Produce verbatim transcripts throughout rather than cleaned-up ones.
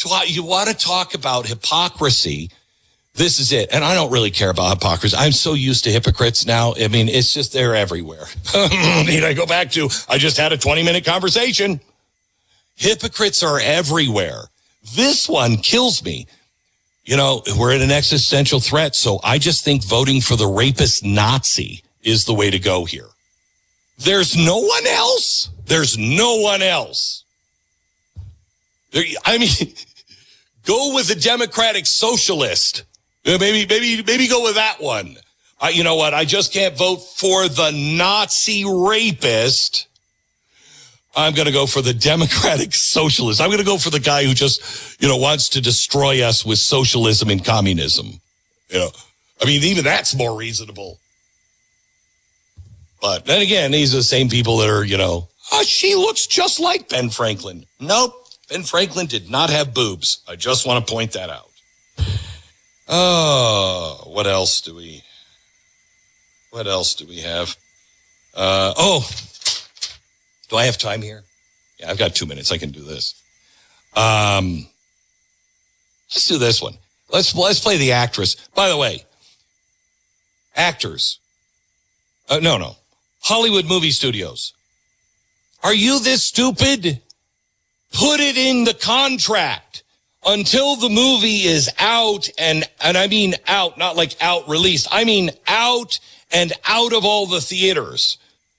you want to talk about hypocrisy. This is it. And I don't really care about hypocrisy. I'm so used to hypocrites now. I mean, it's just, they're everywhere. Need I go back to, I just had a twenty minute conversation. Hypocrites are everywhere. This one kills me. You know, we're at an existential threat. So I just think voting for the rapist Nazi is the way to go here. There's no one else. There's no one else. There, I mean, go with the Democratic Socialist. Maybe, maybe, maybe go with that one. Uh, you know what? I just can't vote for the Nazi rapist. I'm going to go for the Democratic Socialist. I'm going to go for the guy who just, you know, wants to destroy us with socialism and communism. You know, I mean, even that's more reasonable. But then again, these are the same people that are, you know, oh, she looks just like Ben Franklin. Nope. Ben Franklin did not have boobs. I just want to point that out. Oh, what else do we, what else do we have? Uh, oh, do I have time here? Yeah, I've got two minutes. I can do this. Um, let's do this one. Let's, let's play the actress. By the way, actors. Uh, no, no. Hollywood movie studios. Are you this stupid? Put it in the contract until the movie is out, and, and I mean out, not like out released. I mean out and out of all the theaters.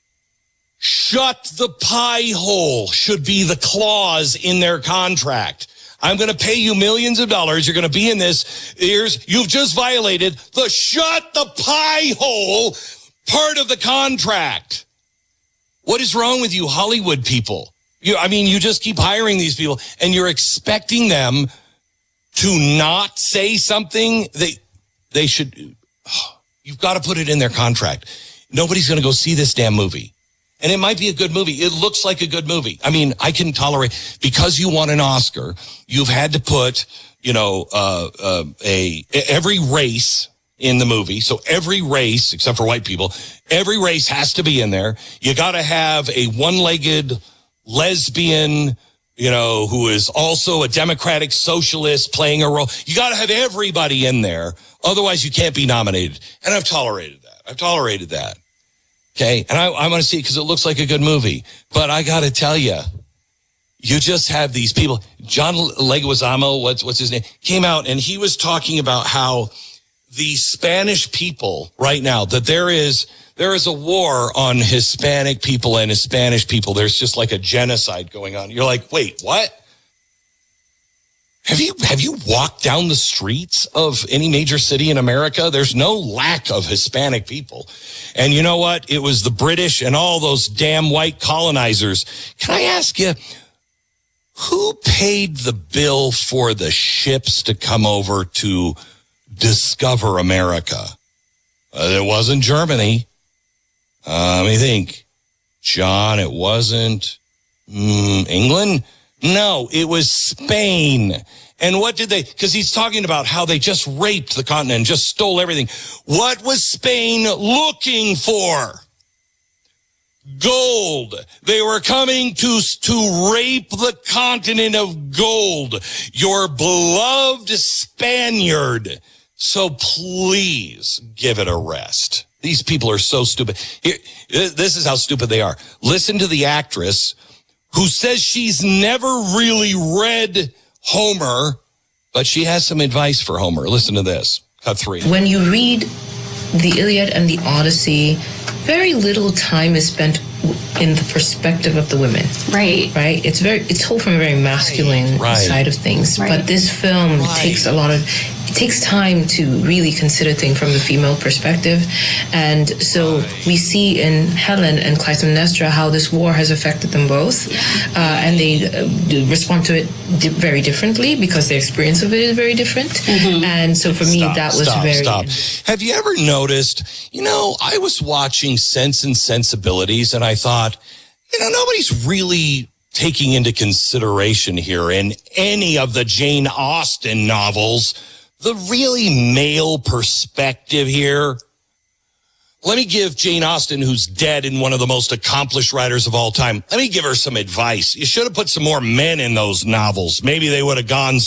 Shut the pie hole should be the clause in their contract. I'm going to pay you millions of dollars. You're going to be in this. Here's, you've just violated the shut the pie hole part of the contract. What is wrong with you Hollywood people? You, I mean, you just keep hiring these people and you're expecting them to not say something. They, they should, oh, you've got to put it in their contract. Nobody's going to go see this damn movie. And it might be a good movie. It looks like a good movie. I mean, I can tolerate, because you won an Oscar, you've had to put, you know, uh, uh, a, every race in the movie. So every race, except for white people, every race has to be in there. You got to have a one-legged lesbian, you know, who is also a Democratic Socialist playing a role. You got to have everybody in there. Otherwise, you can't be nominated. And I've tolerated that. I've tolerated that. Okay. And I, I want to see it because it looks like a good movie. But I got to tell you, you just have these people. John Leguizamo, what's, what's his name, came out and he was talking about how the Spanish people right now, that there is, there is a war on Hispanic people and Spanish people. There's just like a genocide going on. You're like, wait, what? Have you, have you walked down the streets of any major city in America? There's no lack of Hispanic people. And you know what? It was the British and all those damn white colonizers. Can I ask you, who paid the bill for the ships to come over to discover America? Uh, it wasn't Germany. Uh, let me think. John, it wasn't mm, England? No, it was Spain. And what did they, because he's talking about how they just raped the continent, just stole everything. What was Spain looking for? Gold. They were coming to, to rape the continent of gold. Your beloved Spaniard. So please give it a rest. These people are so stupid. Here, this is how stupid they are. Listen to the actress who says she's never really read Homer, but she has some advice for Homer. Listen to this. Cut three. When you read the Iliad and the Odyssey, very little time is spent in the perspective of the women. Right. Right? It's very, it's told from a very masculine right. side of things. Right. But this film right. takes a lot of, it takes time to really consider things from the female perspective. And so right. we see in Helen and Clytemnestra how this war has affected them both. Uh, and they uh, respond to it di- very differently because their experience of it is very different. Mm-hmm. And so for me, stop, that was stop, very... Stop. Have you ever noticed, you know, I was watching Sense and Sensibilities and I thought, you know, nobody's really taking into consideration here in any of the Jane Austen novels the really male perspective here. Let me give Jane Austen, who's dead and one of the most accomplished writers of all time, let me give her some advice. You should have put some more men in those novels. Maybe they would have gone